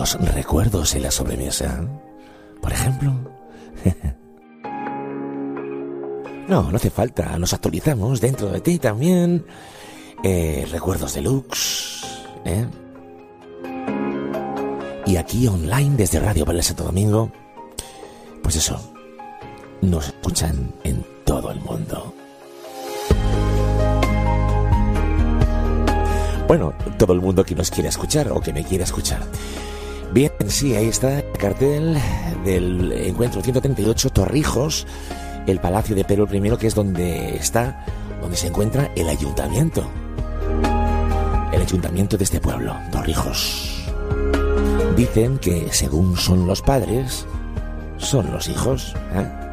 los recuerdos en la sobremesa, por ejemplo. No hace falta, nos actualizamos dentro de ti también. Recuerdos deluxe, Y aquí online desde Radio Vale Santo Domingo, pues eso, nos escuchan en todo el mundo. Bueno, todo el mundo que nos quiera escuchar o que me quiera escuchar. Bien, sí, ahí está el cartel del encuentro 138 Torrijos, el Palacio de Pedro I, que es donde se encuentra el ayuntamiento. El ayuntamiento de este pueblo, Torrijos. Dicen que según son los padres, son los hijos, ¿eh?